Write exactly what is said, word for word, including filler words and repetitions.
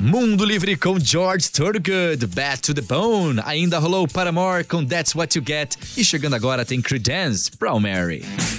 Mundo Livre com George Thorogood, Bad to the Bone. Ainda rolou Paramore com That's What You Get. E chegando agora tem Creedence, Proud Mary.